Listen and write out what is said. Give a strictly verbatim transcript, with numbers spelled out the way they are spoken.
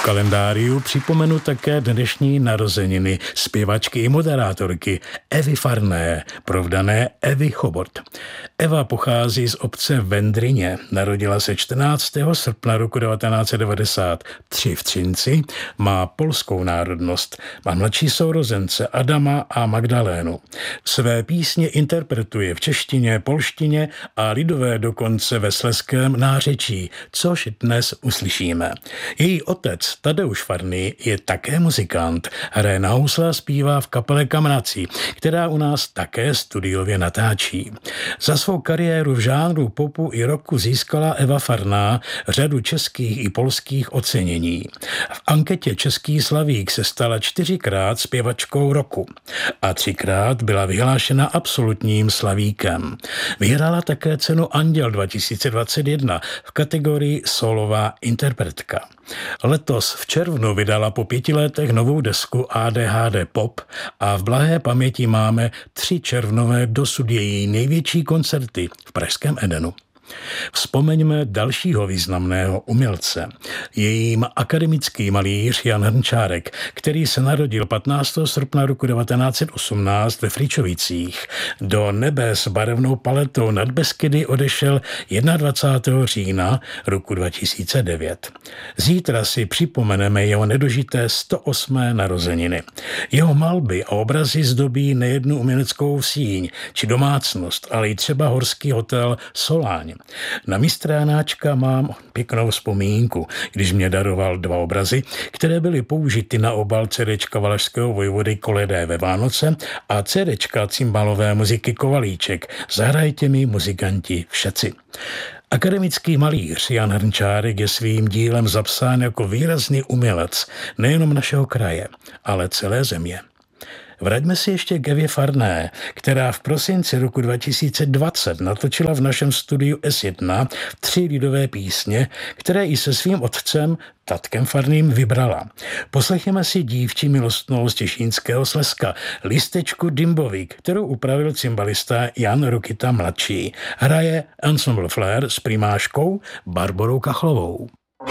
kalendáriu připomenu také dnešní narozeniny zpěvačky i moderátorky Evy Farné, provdané Evy Chobot. Eva pochází z obce Vendryně, narodila se čtrnáctého srpna roku devatenáct set devadesát tři v Třinci, má polskou národnost, má mladší sourozence Adama a Magdalénu. Své písně interpretuje v češtině, polštině a lidové dokonce ve slezském nářečí, což dnes uslyšíme. Její otec Tadeusz Farný je také muzikant, hraje na housle a zpívá v kapele Kamraci, která u nás také studiově natáčí. Za svou kariéru v žánru popu i rocku získala Eva Farná řadu českých i polských ocenění. V anketě Český slavík se stala čtyřikrát zpěvačkou roku a třikrát byla vyhlášena absolutním slavíkem. Vyhrála také cenu Anděl dva tisíce dvacet jedna v kategorii solová interpretka. Letos v červnu vydala po pěti letech novou desku A D H D Pop a v blahé paměti máme tři červnové dosud její největší koncerty v pražském Edenu. Vzpomeňme dalšího významného umělce. Jejím akademický malíř Jan Hrnčárek, který se narodil patnáctého srpna roku devatenáct set osmnáct ve Fričovicích. Do nebe s barevnou paletou nad Beskydy odešel dvacátého prvního října roku dva tisíce devět. Zítra si připomeneme jeho nedožité sto osmé narozeniny. Jeho malby a obrazy zdobí nejednu uměleckou síň či domácnost, ale i třeba horský hotel Soláň. Na mistra Janáčka mám pěknou vzpomínku, když mě daroval dva obrazy, které byly použity na obal CDčka valašského vojvody Koledé ve Vánoce a CDčka cymbalové muziky Kovalíček. Zahrajte mi, muzikanti, všetci. Akademický malíř Jan Hrnčárek je svým dílem zapsán jako výrazný umělec nejenom našeho kraje, ale celé země. Vraťme si ještě k Evě Farné, která v prosinci roku dva tisíce dvacet natočila v našem studiu S jedna tři lidové písně, které i se svým otcem Tatkem Farným vybrala. Poslechněme si dívčí milostnou z Těšínského Slezska, Listečku Dimbovi, kterou upravil cymbalista Jan Rokita mladší. Hraje Ensemble Flair s primáškou Barborou Kachlovou.